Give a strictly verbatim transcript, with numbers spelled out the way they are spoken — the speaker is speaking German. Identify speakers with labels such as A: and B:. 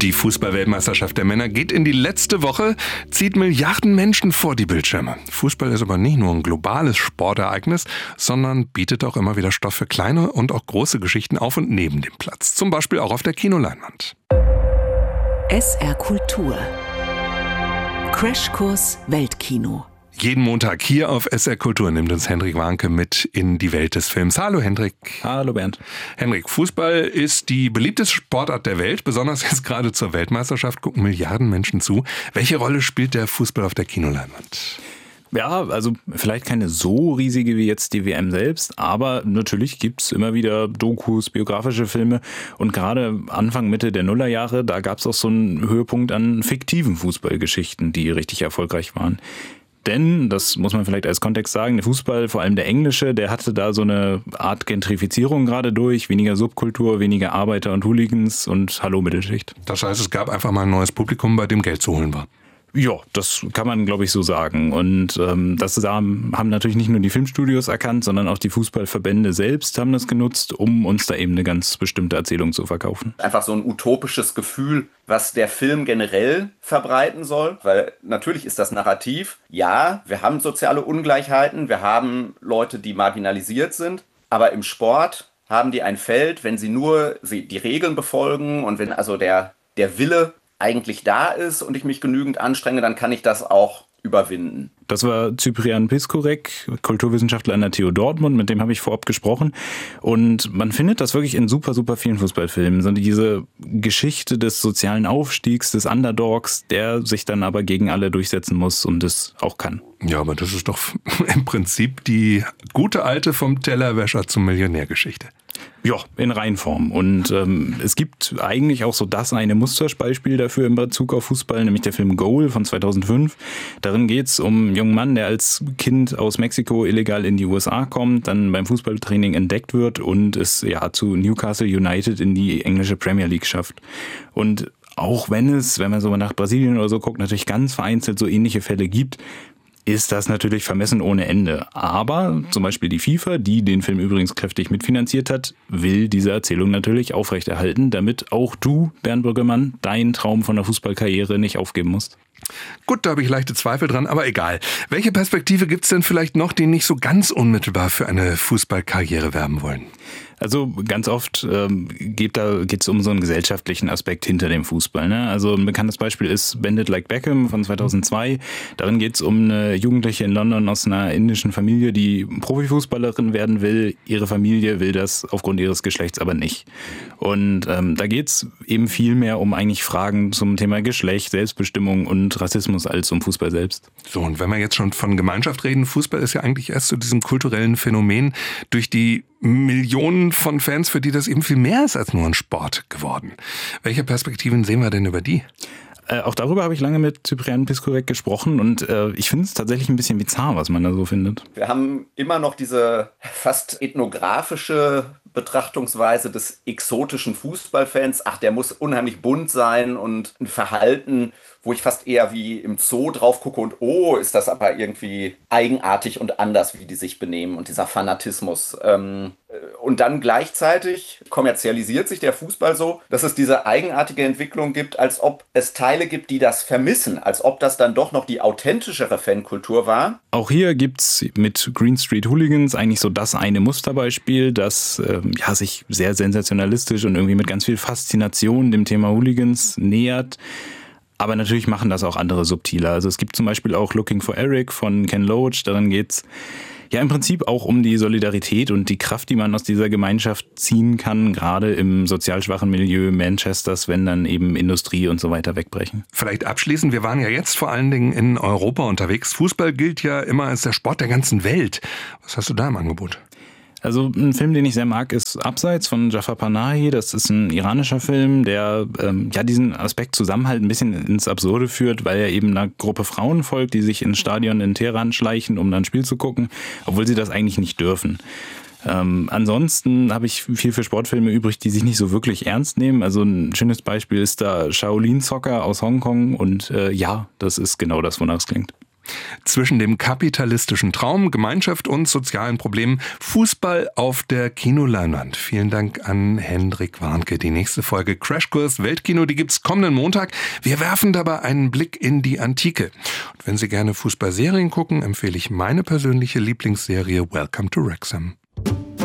A: Die Fußball-Weltmeisterschaft der Männer geht in die letzte Woche, zieht Milliarden Menschen vor die Bildschirme. Fußball ist aber nicht nur ein globales Sportereignis, sondern bietet auch immer wieder Stoff für kleine und auch große Geschichten auf und neben dem Platz. Zum Beispiel auch auf der Kinoleinwand.
B: S R Kultur. Crashkurs Weltkino.
A: Jeden Montag hier auf S R Kultur nimmt uns Hendrik Warnke mit in die Welt des Films. Hallo Hendrik.
C: Hallo Bernd.
A: Hendrik, Fußball ist die beliebteste Sportart der Welt. Besonders jetzt gerade zur Weltmeisterschaft gucken Milliarden Menschen zu. Welche Rolle spielt der Fußball auf der Kinoleinwand?
C: Ja, also vielleicht keine so riesige wie jetzt die W M selbst, aber natürlich gibt's immer wieder Dokus, biografische Filme und gerade Anfang, Mitte der Nullerjahre, da gab's auch so einen Höhepunkt an fiktiven Fußballgeschichten, die richtig erfolgreich waren. Denn, das muss man vielleicht als Kontext sagen, der Fußball, vor allem der englische, der hatte da so eine Art Gentrifizierung gerade durch, weniger Subkultur, weniger Arbeiter und Hooligans und Hallo Mittelschicht.
A: Das heißt, es gab einfach mal ein neues Publikum, bei dem Geld zu holen war.
C: Ja, das kann man, glaube ich, so sagen. Und ähm, das haben natürlich nicht nur die Filmstudios erkannt, sondern auch die Fußballverbände selbst haben das genutzt, um uns da eben eine ganz bestimmte Erzählung zu verkaufen.
D: Einfach so ein utopisches Gefühl, was der Film generell verbreiten soll. Weil natürlich ist das Narrativ, ja, wir haben soziale Ungleichheiten, wir haben Leute, die marginalisiert sind, aber im Sport haben die ein Feld, wenn sie nur sie die Regeln befolgen und wenn also der, der Wille eigentlich da ist und ich mich genügend anstrenge, dann kann ich das auch überwinden.
C: Das war Cyprian Piskorek, Kulturwissenschaftler an der T U Dortmund, mit dem habe ich vorab gesprochen. Und man findet das wirklich in super, super vielen Fußballfilmen. So diese Geschichte des sozialen Aufstiegs, des Underdogs, der sich dann aber gegen alle durchsetzen muss und es auch kann.
A: Ja, aber das ist doch im Prinzip die gute alte vom Tellerwäscher zum Millionär-Geschichte.
C: Ja, in Reinform. Und ähm, es gibt eigentlich auch so das eine Musterbeispiel dafür in Bezug auf Fußball, nämlich der Film Goal von zweitausendfünf. Darin geht es um einen jungen Mann, der als Kind aus Mexiko illegal in die U S A kommt, dann beim Fußballtraining entdeckt wird und es ja zu Newcastle United in die englische Premier League schafft. Und auch wenn es, wenn man so nach Brasilien oder so guckt, natürlich ganz vereinzelt so ähnliche Fälle gibt, ist das natürlich vermessen ohne Ende. Aber zum Beispiel die FIFA, die den Film übrigens kräftig mitfinanziert hat, will diese Erzählung natürlich aufrechterhalten, damit auch du, Bernd Brüggemann, deinen Traum von der Fußballkarriere nicht aufgeben musst.
A: Gut, da habe ich leichte Zweifel dran, aber egal. Welche Perspektive gibt es denn vielleicht noch, die nicht so ganz unmittelbar für eine Fußballkarriere werben wollen?
C: Also ganz oft ähm, geht da geht's um so einen gesellschaftlichen Aspekt hinter dem Fußball. Ne? Also ein bekanntes Beispiel ist Bend It Like Beckham von zweitausendzwei. Darin geht es um eine Jugendliche in London aus einer indischen Familie, die Profifußballerin werden will. Ihre Familie will das aufgrund ihres Geschlechts aber nicht. Und ähm, da geht es eben viel mehr um eigentlich Fragen zum Thema Geschlecht, Selbstbestimmung und Rassismus als um Fußball selbst.
A: So, und wenn wir jetzt schon von Gemeinschaft reden, Fußball ist ja eigentlich erst zu diesem kulturellen Phänomen durch die Millionen von Fans, für die das eben viel mehr ist als nur ein Sport geworden. Welche Perspektiven sehen wir denn über die?
C: Äh, auch darüber habe ich lange mit Cyprian Piskorek gesprochen und äh, ich finde es tatsächlich ein bisschen bizarr, was man da so findet.
D: Wir haben immer noch diese fast ethnografische Betrachtungsweise des exotischen Fußballfans. Ach, der muss unheimlich bunt sein und ein Verhalten, wo ich fast eher wie im Zoo drauf gucke und oh, ist das aber irgendwie eigenartig und anders, wie die sich benehmen und dieser Fanatismus. Ähm, und dann gleichzeitig kommerzialisiert sich der Fußball so, dass es diese eigenartige Entwicklung gibt, als ob es Teile gibt, die das vermissen, als ob das dann doch noch die authentischere Fankultur war.
C: Auch hier gibt's mit Green Street Hooligans eigentlich so das eine Musterbeispiel, das ähm, ja, sich sehr sensationalistisch und irgendwie mit ganz viel Faszination dem Thema Hooligans nähert. Aber natürlich machen das auch andere subtiler. Also es gibt zum Beispiel auch Looking for Eric von Ken Loach. Darin geht's ja im Prinzip auch um die Solidarität und die Kraft, die man aus dieser Gemeinschaft ziehen kann, gerade im sozial schwachen Milieu Manchesters, wenn dann eben Industrie und so weiter wegbrechen.
A: Vielleicht abschließend, wir waren ja jetzt vor allen Dingen in Europa unterwegs. Fußball gilt ja immer als der Sport der ganzen Welt. Was hast du da im Angebot?
C: Also ein Film, den ich sehr mag, ist Abseits von Jafar Panahi. Das ist ein iranischer Film, der ähm, ja diesen Aspekt Zusammenhalt ein bisschen ins Absurde führt, weil er eben einer Gruppe Frauen folgt, die sich ins Stadion in Teheran schleichen, um dann ein Spiel zu gucken, obwohl sie das eigentlich nicht dürfen. Ähm, ansonsten habe ich viel für Sportfilme übrig, die sich nicht so wirklich ernst nehmen. Also ein schönes Beispiel ist da Shaolin Soccer aus Hongkong und äh, ja, das ist genau das, wonach es klingt.
A: Zwischen dem kapitalistischen Traum, Gemeinschaft und sozialen Problemen, Fußball auf der Kinoleinwand. Vielen Dank an Hendrik Warnke. Die nächste Folge Crashkurs Weltkino, die gibt's kommenden Montag. Wir werfen dabei einen Blick in die Antike. Und wenn Sie gerne Fußballserien gucken, empfehle ich meine persönliche Lieblingsserie Welcome to Wrexham.